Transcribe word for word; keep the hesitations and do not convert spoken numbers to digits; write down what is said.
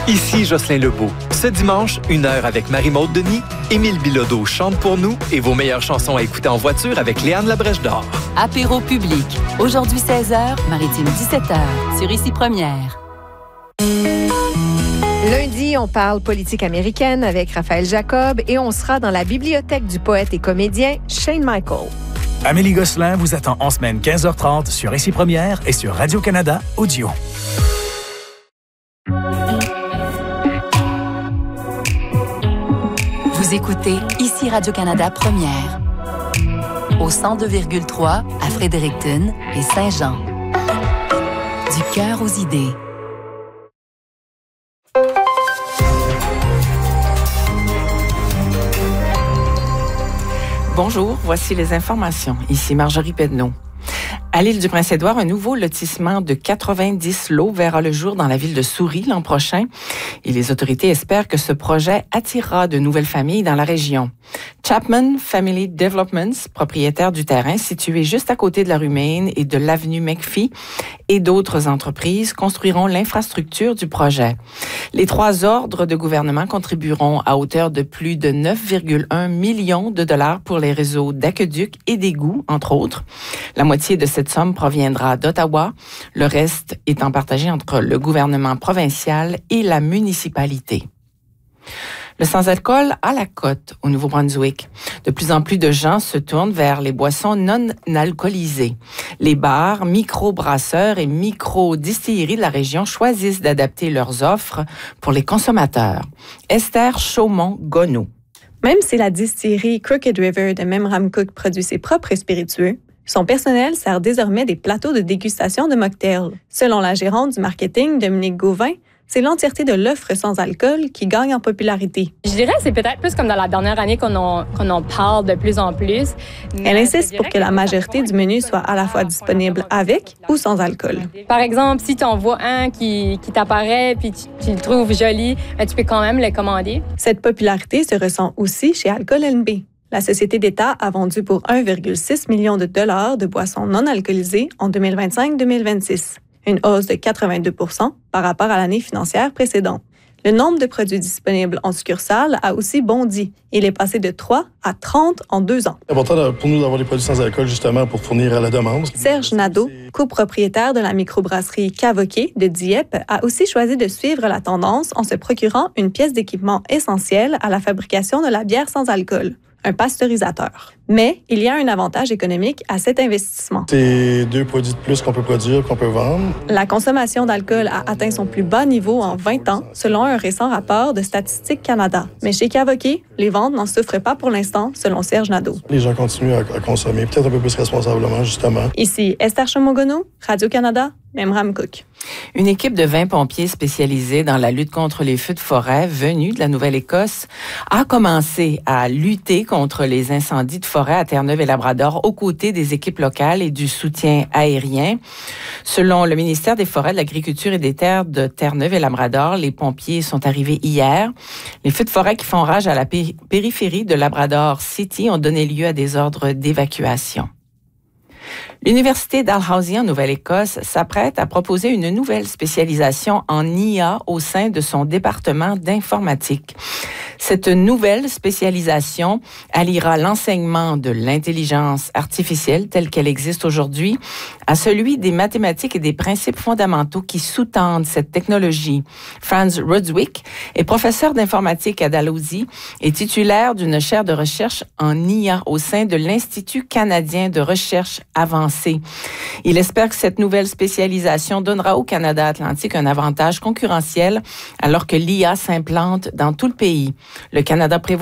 Ici Jocelyn Lebeau. Ce dimanche, une heure avec Marie-Maude Denis, Émile Bilodeau chante pour nous et vos meilleures chansons à écouter en voiture avec Léane Labrèche d'Or. Apéro public. Aujourd'hui seize heures, Maritime dix-sept heures, sur Ici Première. Lundi, on parle politique américaine avec Raphaël Jacob et on sera dans la bibliothèque du poète et comédien Shane Michael. Amélie Gosselin vous attend en semaine quinze heures trente sur Ici Première et sur Radio-Canada Audio. Vous écoutez Ici Radio-Canada Première. Au cent deux virgule trois à Fredericton et Saint-Jean. Du cœur aux idées. Bonjour, voici les informations. Ici Marjorie Pedneau. À l'île du Prince-Édouard, un nouveau lotissement de quatre-vingt-dix lots verra le jour dans la ville de Souris l'an prochain. Et les autorités espèrent que ce projet attirera de nouvelles familles dans la région. Chapman Family Developments, propriétaire du terrain situé juste à côté de la rue Main et de l'avenue McPhee, et d'autres entreprises construiront l'infrastructure du projet. Les trois ordres de gouvernement contribueront à hauteur de plus de neuf virgule un millions de dollars pour les réseaux d'aqueducs et d'égouts, entre autres. La moitié de cette somme proviendra d'Ottawa, le reste étant partagé entre le gouvernement provincial et la municipalité. Le sans-alcool à la cote au Nouveau-Brunswick. De plus en plus de gens se tournent vers les boissons non alcoolisées. Les bars, micro-brasseurs et micro-distilleries de la région choisissent d'adapter leurs offres pour les consommateurs. Esther Chaumont-Gonneau. Même si la distillerie Crooked River de Memramcook produit ses propres spiritueux, son personnel sert désormais des plateaux de dégustation de mocktails. Selon la gérante du marketing, Dominique Gauvin, c'est l'entièreté de l'offre sans alcool qui gagne en popularité. Je dirais que c'est peut-être plus comme dans la dernière année qu'on en, qu'on en parle de plus en plus. Elle insiste pour que la majorité du menu soit à la fois disponible avec ou sans alcool. Par exemple, si tu en vois un qui, qui t'apparaît puis tu, tu le trouves joli, tu peux quand même le commander. Cette popularité se ressent aussi chez Alcool N B. La société d'État a vendu pour un virgule six million de dollars de boissons non alcoolisées en deux mille vingt-cinq deux mille vingt-six. Une hausse de quatre-vingt-deux pour cent par rapport à l'année financière précédente. Le nombre de produits disponibles en succursale a aussi bondi. Il est passé de trois à trente en deux ans. C'est important pour nous d'avoir des produits sans alcool, justement, pour fournir à la demande. Serge Nadeau, copropriétaire de la microbrasserie Cavoquet de Dieppe, a aussi choisi de suivre la tendance en se procurant une pièce d'équipement essentielle à la fabrication de la bière sans alcool, un pasteurisateur. Mais il y a un avantage économique à cet investissement. C'est deux produits de plus qu'on peut produire, qu'on peut vendre. La consommation d'alcool a atteint son plus bas niveau en vingt ans, selon un récent rapport de Statistique Canada. Mais chez Cavoquet, les ventes n'en souffrent pas pour l'instant, selon Serge Nadeau. Les gens continuent à, à consommer, peut-être un peu plus responsablement, justement. Ici Esther Chaumont-Gonneau, Radio-Canada, Memramcook. Une équipe de vingt pompiers spécialisés dans la lutte contre les feux de forêt venus de la Nouvelle-Écosse a commencé à lutter contre les incendies de forêt à Terre-Neuve et Labrador aux côtés des équipes locales et du soutien aérien. Selon le ministère des Forêts, de l'Agriculture et des Terres de Terre-Neuve et Labrador, les pompiers sont arrivés hier. Les feux de forêt qui font rage à la péri- périphérie de Labrador City ont donné lieu à des ordres d'évacuation. L'Université Dalhousie en Nouvelle-Écosse s'apprête à proposer une nouvelle spécialisation en I A au sein de son département d'informatique. Cette nouvelle spécialisation alliera l'enseignement de l'intelligence artificielle telle qu'elle existe aujourd'hui à celui des mathématiques et des principes fondamentaux qui sous-tendent cette technologie. Franz Rudwick est professeur d'informatique à Dalhousie et titulaire d'une chaire de recherche en I A au sein de l'Institut canadien de recherche avancée. Il espère que cette nouvelle spécialisation donnera au Canada Atlantique un avantage concurrentiel alors que l'I A s'implante dans tout le pays. Le Canada prévoit